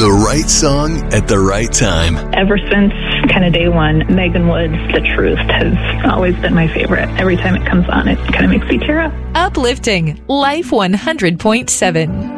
The right song at the right time. Ever since kind of day one, Megan Wood's The Truth has always been my favorite. Every time it comes on, it kind of makes me tear up. Uplifting Life 100.7.